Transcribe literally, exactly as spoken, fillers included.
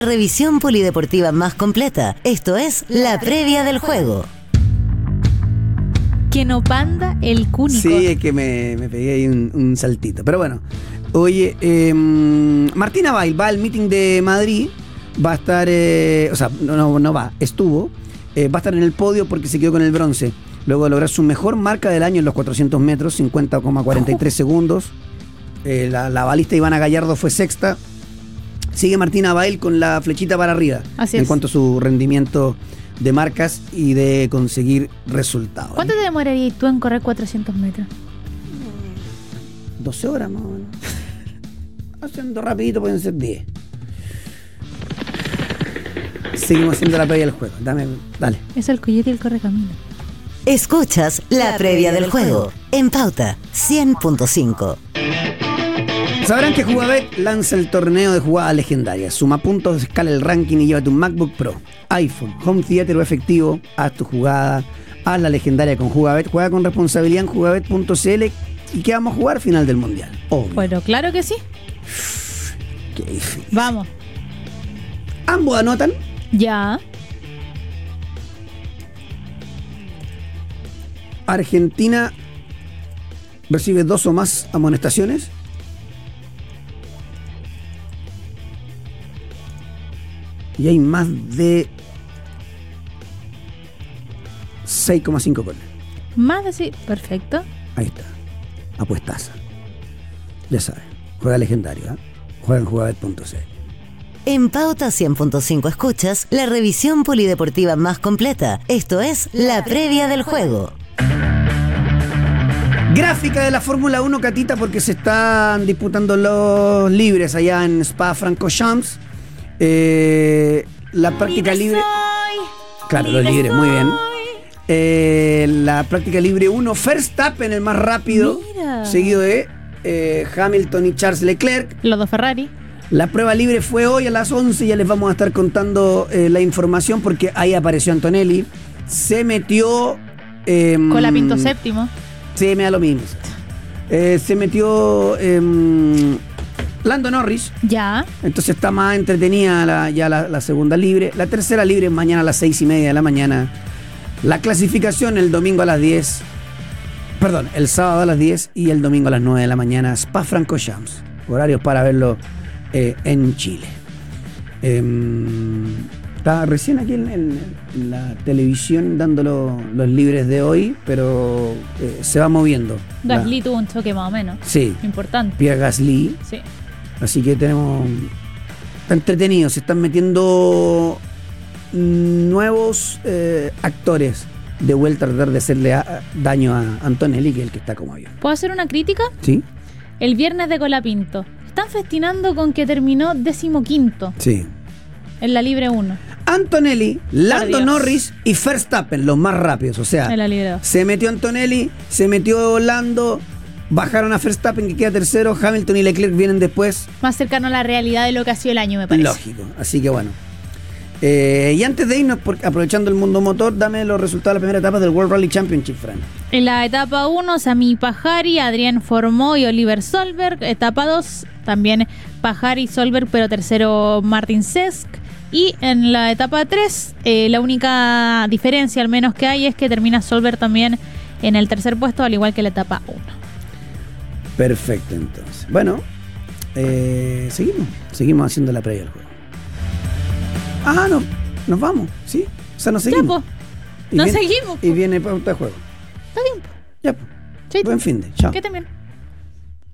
Revisión polideportiva más completa. Esto es la previa del juego. Que no panda el cúnico. Sí, es que me, me pegué ahí un, un saltito. Pero bueno, oye, eh, Martina Bail va al meeting de Madrid. Va a estar, eh, o sea, no, no, no va, estuvo. Eh, va a estar en el podio porque se quedó con el bronce. Luego de lograr su mejor marca del año en los cuatrocientos metros, cincuenta coma cuarenta y tres oh. segundos. Eh, la, la balista Ivana Gallardo fue sexta. Sigue Martina Bail con la flechita para arriba. Así en es. cuanto a su rendimiento de marcas y de conseguir resultados. ¿Cuánto te demorarías tú en correr cuatrocientos metros? doce horas más o menos. Haciendo rapidito pueden ser diez. Seguimos haciendo la previa del juego. Dame, dale. Es el coyote y el correcamino. Escuchas la previa del juego en Pauta cien punto cinco. Sabrán que Jugabet lanza el torneo de jugadas legendarias. Suma puntos, escala el ranking y llévate un MacBook Pro, iPhone, Home Theater o efectivo. Haz tu jugada, haz la legendaria con Jugabet. Juega con responsabilidad en jugabet punto c l. ¿Y qué vamos a jugar? Final del Mundial. Obvio. Bueno, claro que sí. Qué difícil. Vamos. Ambos anotan. Ya. Argentina recibe dos o más amonestaciones. Y hay más de seis coma cinco goles. Más de sí. Perfecto. Ahí está. Apuestaza. Ya saben. Juega legendario, ¿eh? Juega en jugabet punto c l. En Pauta cien punto cinco escuchas la revisión polideportiva más completa. Esto es la previa del juego. Gráfica de la Fórmula uno, Catita, porque se están disputando los libres allá en Spa-Francorchamps. Eh, la práctica libre. Claro, los libres, muy bien. Eh, la práctica libre uno, Verstappen, el más rápido. Mira. Seguido de eh, Hamilton y Charles Leclerc. Los dos Ferrari. La prueba libre fue hoy a las once. Ya les vamos a estar contando eh, la información porque ahí apareció Antonelli. Se metió. Eh, Colapinto séptimo. Sí, me da lo mismo. Eh, se metió. Eh, Lando Norris. Ya. Entonces está más entretenida la, ya la, la segunda libre. La tercera libre mañana a las seis y media de la mañana. La clasificación el domingo a las diez. Perdón, el sábado a las diez y el domingo a las nueve de la mañana. Spa-Francorchamps. Horarios para verlo eh, en Chile. Eh, está recién aquí en, en, en la televisión dando lo, los libres de hoy, pero eh, se va moviendo. Gasly la, tuvo un choque más o menos. Sí. Importante. Pierre Gasly. Sí. Así que tenemos. Está entretenido, se están metiendo nuevos eh, actores de vuelta a tratar de hacerle a, daño a Antonelli, que es el que está como avión. ¿Puedo hacer una crítica? Sí. El viernes de Colapinto. Están festinando con que terminó decimoquinto Sí. en la libre uno. Antonelli, Lando Dios. Norris y Verstappen, los más rápidos. O sea, En la libre dos. se metió Antonelli, se metió Lando, bajaron a Verstappen, que queda tercero, Hamilton y Leclerc vienen después. Más cercano a la realidad de lo que ha sido el año, me parece. Lógico, así que bueno. Eh, y antes de irnos, por, aprovechando el mundo motor, dame los resultados de la primera etapa del World Rally Championship, Fran. En la etapa uno, Sami Pajari, Adrián Formó y Oliver Solberg. Etapa dos, también Pajari, Solberg, pero tercero Martin Cesc. Y en la etapa tres, eh, la única diferencia al menos que hay es que termina Solberg también en el tercer puesto, al igual que la etapa uno. Perfecto, entonces. Bueno, eh, seguimos. Seguimos haciendo la previa del juego. Ah, no, nos vamos, ¿sí? O sea, nos seguimos. Ya, po. Y Nos viene, seguimos, po. Y viene pauta de juego. Está bien. Ya, po. Chaito. Buen fin de. Chao. Que también.